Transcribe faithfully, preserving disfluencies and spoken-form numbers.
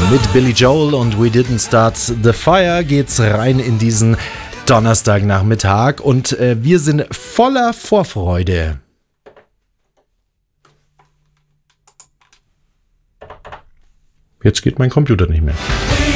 Mit Billy Joel und We Didn't Start the Fire geht's rein in diesen Donnerstagnachmittag und äh, wir sind voller Vorfreude. Jetzt geht mein Computer nicht mehr.